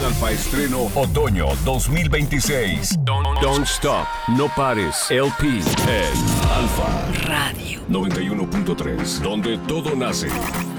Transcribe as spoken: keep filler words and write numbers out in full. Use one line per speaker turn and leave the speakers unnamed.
Alfa estreno Otoño dos mil veintiséis. Don't, Don't Stop, No Pares, L P en Alfa
Radio
noventa y uno punto tres, donde todo nace.